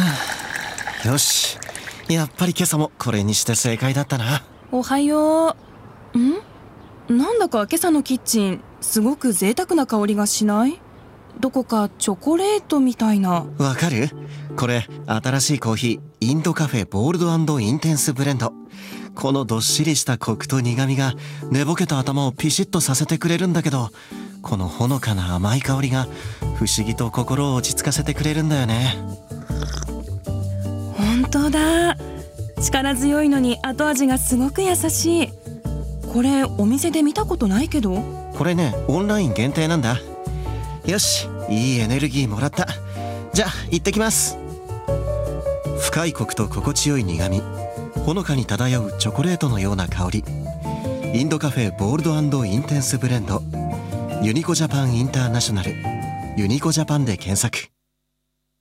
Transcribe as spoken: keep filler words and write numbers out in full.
よし、やっぱり今朝もこれにして正解だったな。 おはよう。ん？なんだか今朝のキッチンすごく贅沢な香りがしない？どこかチョコレートみたいな。 わかる？これ新しいコーヒー、インドカフェボールド&インテンスブレンド。このどっしりしたコクと苦みが寝ぼけた頭をピシッとさせてくれるんだけど、このほのかな甘い香りが不思議と心を落ち着かせてくれるんだよね。 本当だ。力強いのに後味がすごく優しい。これお店で見たことないけど。 これね、オンライン限定なんだ。よし、いいエネルギーもらった。じゃあ行ってきます。深いコクと心地よい苦み、ほのかに漂うチョコレートのような香り。インドカフェボールド&インテンスブレンド、ユニコジャパンインターナショナル、ユニコジャパンで検索。